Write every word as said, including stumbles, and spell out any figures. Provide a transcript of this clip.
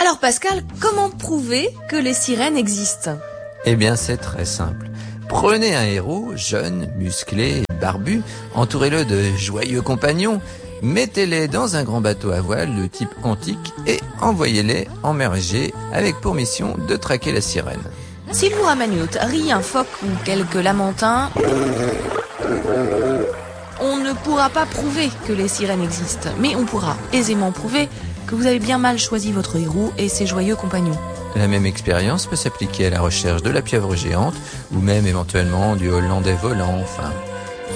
Alors Pascal, comment prouver que les sirènes existent ? Eh bien, c'est très simple. Prenez un héros, jeune, musclé, barbu, entourez-le de joyeux compagnons, mettez-les dans un grand bateau à voile de type antique et envoyez-les en mer Égée avec pour mission de traquer la sirène. S'il vous ramène une otarie, un phoque ou quelques lamantins, on ne pourra pas prouver que les sirènes existent, mais on pourra aisément prouver que vous avez bien mal choisi votre héros et ses joyeux compagnons. La même expérience peut s'appliquer à la recherche de la pieuvre géante ou même éventuellement du hollandais volant, enfin